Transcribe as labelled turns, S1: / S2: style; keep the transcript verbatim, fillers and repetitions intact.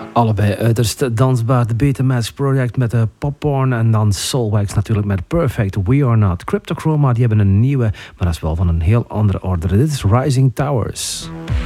S1: Allebei uiterst dansbaar. De Betamax Project met de Popcorn en dan Soulwax natuurlijk met Perfect We Are Not. Cryptochroma, die hebben een nieuwe, maar dat is wel van een heel andere orde. Dit is Rising Towers.